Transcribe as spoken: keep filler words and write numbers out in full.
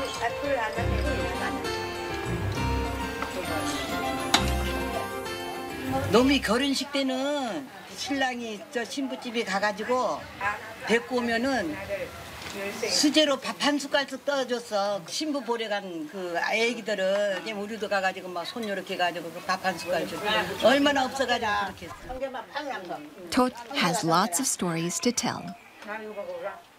놈이 결혼식 때는 신랑이 저 신부집에 가가지고 데리고 오면은 수제로 밥 한 숟갈씩 떠줬어. 신부 보러 간 그 애기들은 그냥 우리도 가가지고 막 손 이렇게 가지고 밥 한 숟갈 주고 얼마나 없어가지고 그렇게 했어. Tot has lots of stories to tell.